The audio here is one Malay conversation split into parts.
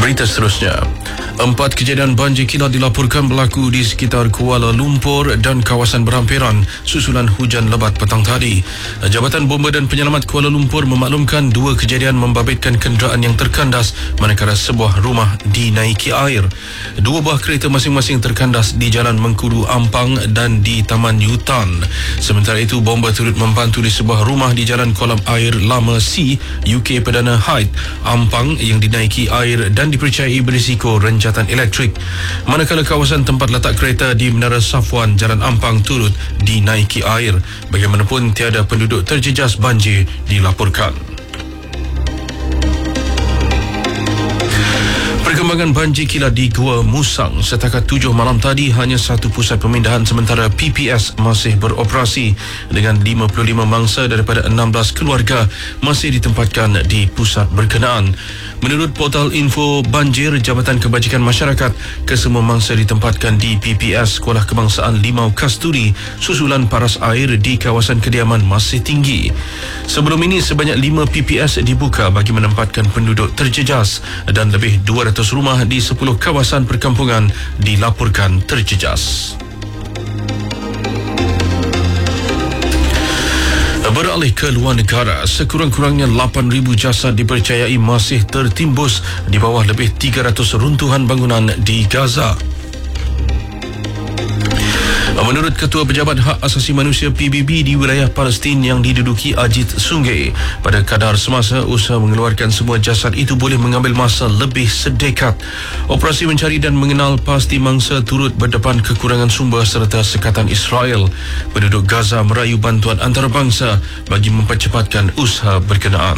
Berita seterusnya. 4 kejadian banjir kilat dilaporkan berlaku di sekitar Kuala Lumpur dan kawasan berhampiran susulan hujan lebat petang tadi. Jabatan Bomba dan Penyelamat Kuala Lumpur memaklumkan 2 kejadian membabitkan kenderaan yang terkandas manakala sebuah rumah dinaiki air. 2 buah kereta masing-masing terkandas di Jalan Mengkudu Ampang dan di Taman Yutan. Sementara itu, Bomba turut membantu di sebuah rumah di Jalan Kolam Air Lama C, UK Perdana Height, Ampang yang dinaiki air dan dipercayai berisiko renjatan elektrik. Manakala kawasan tempat letak kereta di Menara Safwan, Jalan Ampang turut dinaiki air. Bagaimanapun, tiada penduduk terjejas banjir dilaporkan. Perkembangan banjir kilat di Gua Musang. Setakat 7 malam tadi, hanya satu pusat pemindahan sementara PPS masih beroperasi dengan 55 mangsa daripada 16 keluarga masih ditempatkan di pusat berkenaan. Menurut portal info banjir Jabatan Kebajikan Masyarakat, kesemua mangsa ditempatkan di PPS Sekolah Kebangsaan Limau Kasturi susulan paras air di kawasan kediaman masih tinggi. Sebelum ini, sebanyak 5 PPS dibuka bagi menempatkan penduduk terjejas dan lebih 200 rumah di 10 kawasan perkampungan dilaporkan terjejas. Beralih ke luar negara, sekurang-kurangnya 8,000 jasad dipercayai masih tertimbus di bawah lebih 300 runtuhan bangunan di Gaza. Menurut Ketua Pejabat Hak Asasi Manusia PBB di wilayah Palestin yang diduduki Ajit Sungai, pada kadar semasa usaha mengeluarkan semua jasad itu boleh mengambil masa lebih sedekad. Operasi mencari dan mengenal pasti mangsa turut berdepan kekurangan sumber serta sekatan Israel. Penduduk Gaza merayu bantuan antarabangsa bagi mempercepatkan usaha berkenaan.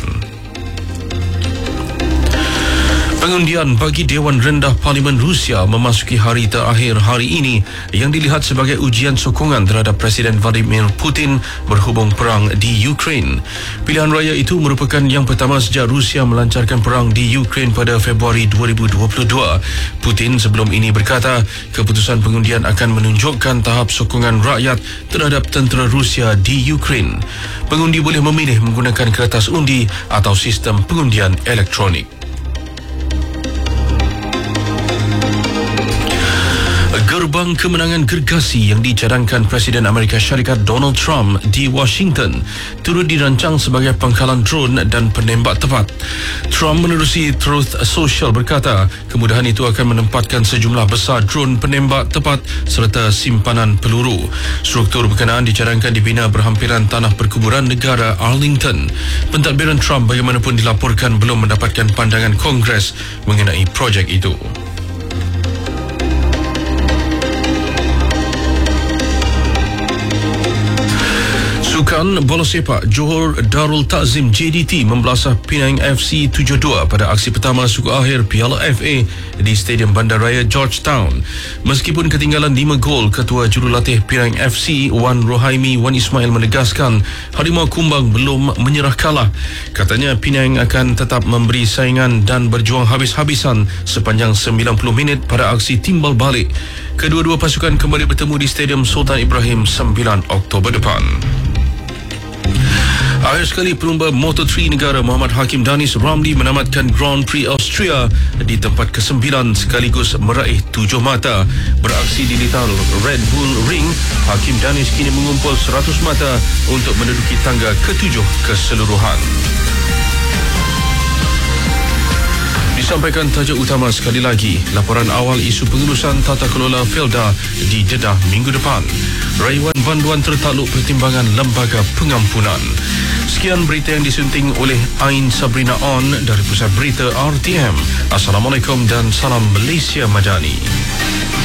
Pengundian bagi Dewan Rendah Parlimen Rusia memasuki hari terakhir hari ini yang dilihat sebagai ujian sokongan terhadap Presiden Vladimir Putin berhubung perang di Ukraine. Pilihan raya itu merupakan yang pertama sejak Rusia melancarkan perang di Ukraine pada Februari 2022. Putin sebelum ini berkata keputusan pengundian akan menunjukkan tahap sokongan rakyat terhadap tentera Rusia di Ukraine. Pengundi boleh memilih menggunakan kertas undi atau sistem pengundian elektronik. Gerbang kemenangan gergasi yang dicadangkan Presiden Amerika Syarikat Donald Trump di Washington turut dirancang sebagai pangkalan drone dan penembak tepat. Trump menerusi Truth Social berkata kemudahan itu akan menempatkan sejumlah besar drone penembak tepat serta simpanan peluru. Struktur berkenaan dicadangkan dibina berhampiran tanah perkuburan negara Arlington. Pentadbiran Trump bagaimanapun dilaporkan belum mendapatkan pandangan Kongres mengenai projek itu. Sukan bola sepak Johor Darul Takzim JDT membelasah Penang FC 7-2 pada aksi pertama suku akhir Piala FA di Stadium Bandaraya Georgetown. Meskipun ketinggalan 5 gol, Ketua Jurulatih Penang FC Wan Rohaimi Wan Ismail menegaskan Harimau Kumbang belum menyerah kalah. Katanya Penang akan tetap memberi saingan dan berjuang habis-habisan sepanjang 90 minit pada aksi timbal balik. Kedua-dua pasukan kembali bertemu di Stadium Sultan Ibrahim 9 Oktober depan. Akhir sekali, pelumba Moto3 negara Muhammad Hakim Danis Ramli menamatkan Grand Prix Austria di tempat ke-9 sekaligus meraih 7 mata. Beraksi di litar Red Bull Ring, Hakim Danis kini mengumpul 100 mata untuk menduduki tangga ke-7 keseluruhan. Disampaikan tajuk utama sekali lagi, laporan awal isu pengurusan tata kelola Felda di Jeddah minggu depan. Rayuan banduan tertakluk pertimbangan lembaga pengampunan. Sekian berita yang disunting oleh Ain Sabrina On dari Pusat Berita RTM. Assalamualaikum dan salam Malaysia Madani.